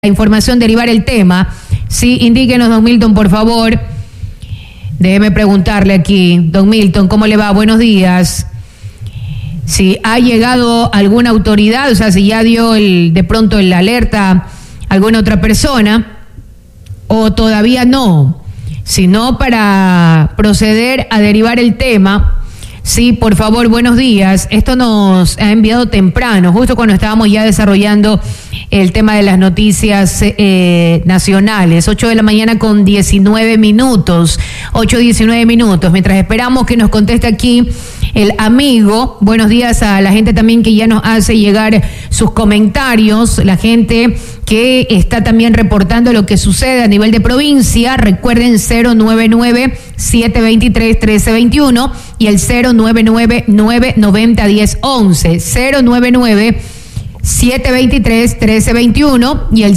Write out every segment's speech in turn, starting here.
la información, derivar el tema. Sí, indíquenos, don Milton, por favor. Déjeme preguntarle aquí, don Milton, ¿cómo le va? Buenos días. Si ha llegado alguna autoridad, o sea, si ya dio de pronto el alerta a alguna otra persona, o todavía no, sino para proceder a derivar el tema. Sí, por favor, buenos días. Esto nos ha enviado temprano, justo cuando estábamos ya desarrollando el tema de las noticias nacionales. 8 de la mañana con 19 minutos. 8:19 minutos. Mientras esperamos que nos conteste aquí el amigo. Buenos días a la gente también que ya nos hace llegar sus comentarios. La gente que está también reportando lo que sucede a nivel de provincia. Recuerden 099-723-1321 y el 099-990-1011. 099-723-1321 y el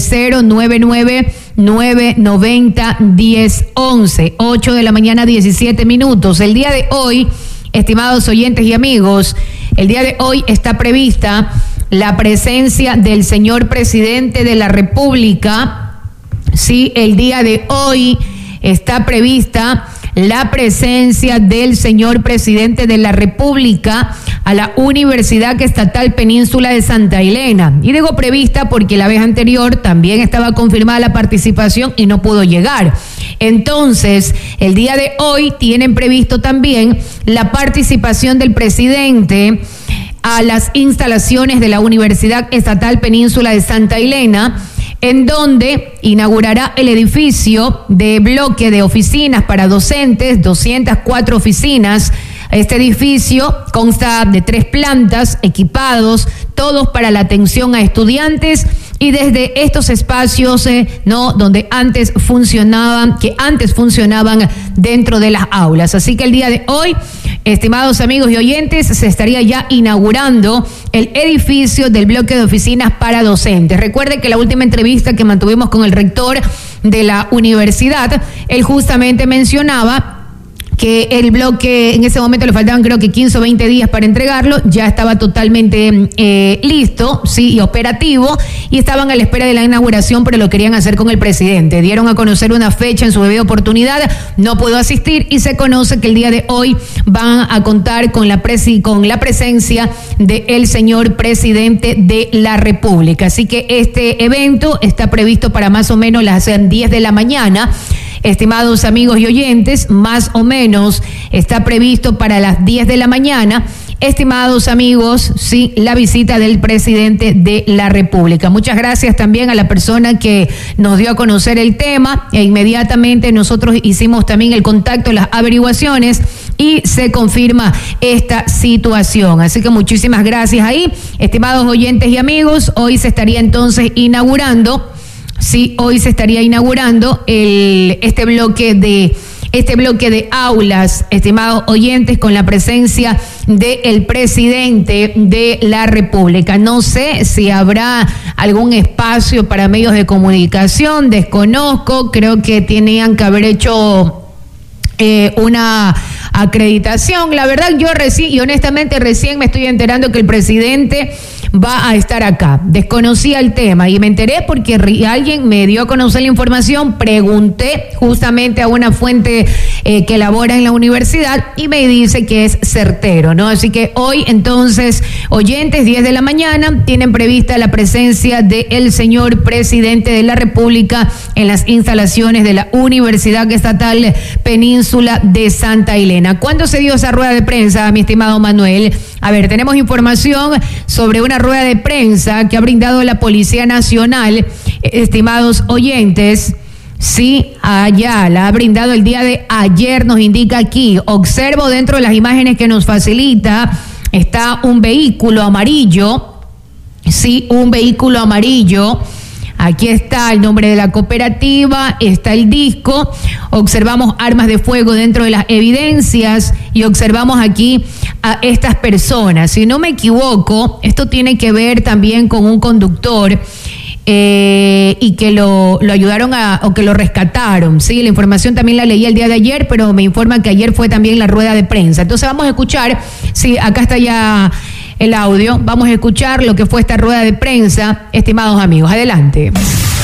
099-990-1011. 8 de la mañana, 17 minutos. El día de hoy, estimados oyentes y amigos, el día de hoy está prevista la presencia del señor presidente de la República. Sí, el día de hoy está prevista la presencia del señor presidente de la República a la Universidad Estatal Península de Santa Elena. Y digo prevista porque la vez anterior también estaba confirmada la participación y no pudo llegar. Entonces, el día de hoy tienen previsto también la participación del presidente a las instalaciones de la Universidad Estatal Península de Santa Elena, en donde inaugurará el edificio de bloque de oficinas para docentes, 204 oficinas. Este edificio consta de 3 plantas, equipados, todos para la atención a estudiantes, y desde estos espacios, donde antes funcionaban dentro de las aulas. Así que el día de hoy, estimados amigos y oyentes, se estaría ya inaugurando el edificio del bloque de oficinas para docentes. Recuerde que la última entrevista que mantuvimos con el rector de la universidad, él justamente mencionaba que el bloque, en ese momento le faltaban creo que 15 o 20 días para entregarlo, ya estaba totalmente listo, sí, y operativo, y estaban a la espera de la inauguración, pero lo querían hacer con el presidente. Dieron a conocer una fecha en su debida oportunidad, no pudo asistir, y se conoce que el día de hoy van a contar con la presencia del señor presidente de la República. Así que este evento está previsto para más o menos las 10 de la mañana. Estimados amigos y oyentes, más o menos está previsto para las 10 de la mañana. Estimados amigos, sí, la visita del presidente de la República. Muchas gracias también a la persona que nos dio a conocer el tema, e inmediatamente nosotros hicimos también el contacto, las averiguaciones, y se confirma esta situación. Así que muchísimas gracias ahí, estimados oyentes y amigos. Hoy se estaría entonces inaugurando. Sí, hoy se estaría inaugurando este bloque de aulas, estimados oyentes, con la presencia del presidente de la República. No sé si habrá algún espacio para medios de comunicación, desconozco, creo que tenían que haber hecho una acreditación. La verdad, yo honestamente recién me estoy enterando que el presidente va a estar acá. Desconocía el tema y me enteré porque alguien me dio a conocer la información. Pregunté justamente a una fuente que labora en la universidad y me dice que es certero, ¿no? Así que hoy, entonces, oyentes, 10 de la mañana, tienen prevista la presencia del señor presidente de la República en las instalaciones de la Universidad Estatal Península de Santa Elena. ¿Cuándo se dio esa rueda de prensa, mi estimado Manuel? A ver, tenemos información sobre una rueda de prensa que ha brindado la Policía Nacional, estimados oyentes. Sí, allá la ha brindado el día de ayer, nos indica aquí. Observo dentro de las imágenes que nos facilita, está un vehículo amarillo. Sí, un vehículo amarillo. Aquí está el nombre de la cooperativa, está el disco, observamos armas de fuego dentro de las evidencias y observamos aquí a estas personas. Si no me equivoco, esto tiene que ver también con un conductor y que lo ayudaron o que lo rescataron. Sí, la información también la leí el día de ayer, pero me informan que ayer fue también la rueda de prensa. Entonces vamos a escuchar, sí, acá está ya el audio. Vamos a escuchar lo que fue esta rueda de prensa, estimados amigos. Adelante.